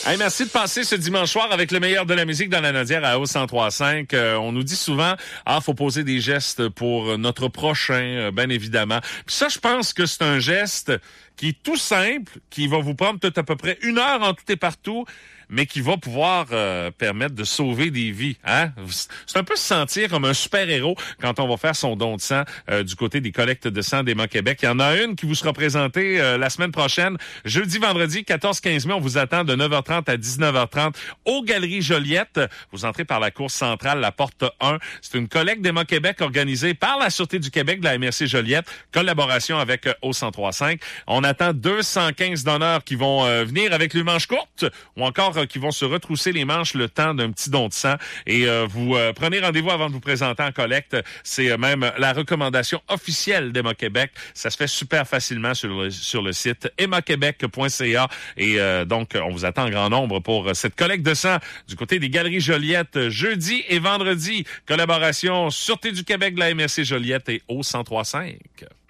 Hey, merci de passer ce dimanche soir avec le meilleur de la musique dans la Nodière à O103.5. On nous dit souvent, faut poser des gestes pour notre prochain, bien évidemment. Puis ça, je pense que c'est un geste qui est tout simple, qui va vous prendre peut-être à peu près 1 heure en tout et partout, mais qui va pouvoir permettre de sauver des vies. Hein? C'est un peu se sentir comme un super-héros quand on va faire son don de sang du côté des collectes de sang d'Emma Québec. Il y en a une qui vous sera présentée la semaine prochaine, jeudi, vendredi, 14-15 mai. On vous attend de 9h30 à 19h30 aux Galeries Joliette. Vous entrez par la cour centrale, la porte 1. C'est une collecte d'Emma Québec organisée par la Sûreté du Québec de la MRC Joliette, collaboration avec O103.5. On attend 215 donneurs qui vont venir avec les manches courtes ou encore qui vont se retrousser les manches le temps d'un petit don de sang. Et vous prenez rendez-vous avant de vous présenter en collecte. C'est même la recommandation officielle d'Emma Québec. Ça se fait super facilement sur le site emmaquebec.ca. Et donc, on vous attend en grand nombre pour cette collecte de sang du côté des Galeries Joliette, jeudi et vendredi. Collaboration Sûreté du Québec de la MRC Joliette et O103.5.